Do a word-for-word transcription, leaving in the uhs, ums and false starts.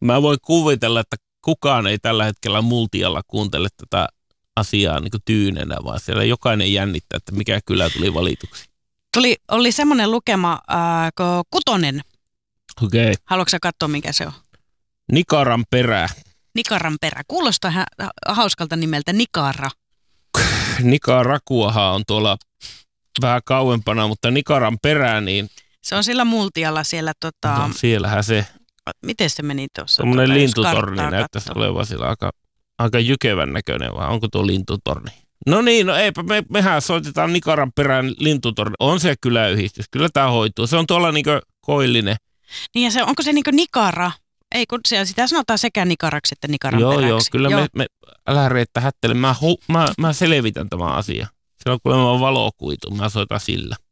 Mä voin kuvitella, että kukaan ei tällä hetkellä Multialla kuuntele tätä asiaa niin kuin tyynenä, vaan siellä jokainen jännittää, että mikä kylä tuli valituksi. Tuli, oli semmoinen lukema äh, kuin kutonen. Okei. Okay. Haluatko sä katsoa, mikä se on? Nikaran perä. Nikaran perä. Kuulostaa hä- hauskalta nimeltä Nikara. Nikarakuahan on tuolla vähän kauempana, mutta Nikaran perä, niin... Se on sillä Multialla siellä tota... No, siellähän se... Miten se meni tuossa? Tuommoinen Tota, lintutorni näyttäisi olevan sillä aika, aika jykevän näköinen, vai onko tuo lintutorni? No niin, no eipä, me, mehän soitetaan Nikaran perään lintutorni. On se kyläyhdistys, kyllä tämä hoituu. Se on tuolla niinkö koillinen. Niin ja se, onko se niinkö Nikara? Ei, kun se, sitä sanotaan sekä Nikaraksi että Nikaran joo, peräksi. Joo, kyllä joo. Me, me, älä Reetta hättele, mä, hu, mä, mä selvitän tämän asian. Silloin kun mä valokuitu, mä soitan sillä.